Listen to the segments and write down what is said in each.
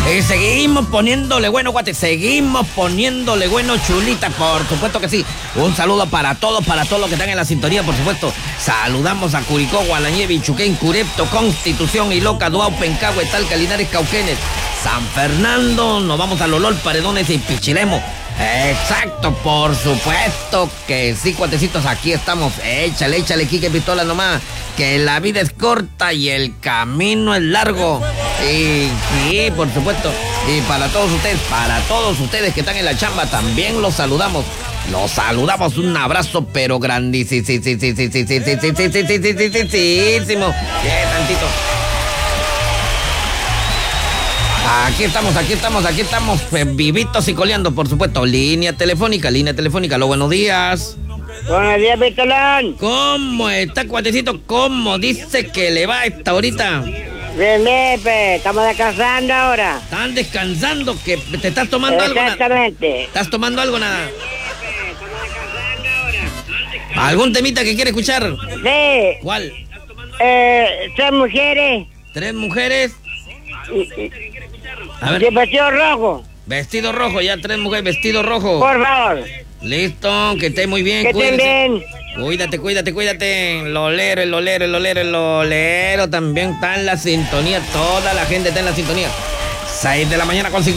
Y seguimos poniéndole bueno, guate. Seguimos poniéndole bueno, chulita. Por supuesto que sí. Un saludo para todos los que están en la sintonía, por supuesto. Saludamos a Curicó, Gualañé, Bichuquén, Curepto, Constitución, Iloca, Duau, Pencahue, Talca, Linares, Cauquenes, San Fernando. Nos vamos a Lolol, Paredones y Pichilemu. Exacto, por supuesto que sí, cuatecitos, aquí estamos. Échale, Quique Pistola nomás, que la vida es corta y el camino es largo. Y sí, por supuesto. Y para todos ustedes que están en la chamba, también los saludamos. Un abrazo, pero grandísimo. ¿Qué tantito? Aquí estamos, vivitos y coleando, por supuesto. Línea telefónica, lo buenos días. Buenos días, Pistolón. ¿Cómo está, cuatecito? ¿Cómo dice que le va esta ahorita? Bien, estamos descansando ahora. ¿Están descansando? ¿Que te estás tomando algo? Exactamente. ¿Estás tomando algo, nada? ¿Algún temita que quiere escuchar? Sí. ¿Cuál? 3 mujeres. 3 mujeres. A ver. De vestido rojo. Vestido rojo, ya 3 mujeres, vestido rojo. Por favor. Listo, que esté muy bien. Que estén bien. Cuídate. El olero también está en la sintonía. Toda la gente está en la sintonía. 6 de la mañana con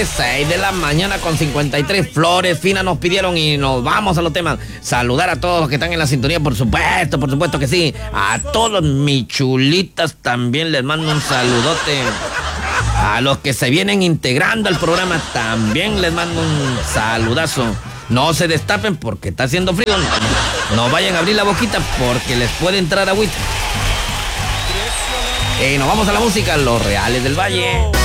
53. Flores finas nos pidieron y nos vamos a los temas. Saludar a todos los que están en la sintonía, por supuesto que sí. A todos mis chulitas también les mando un saludote. A los que se vienen integrando al programa también les mando un saludazo. No se destapen porque está haciendo frío. No vayan a abrir la boquita porque les puede entrar agüita. Nos vamos a la música, Los Reales del Valle.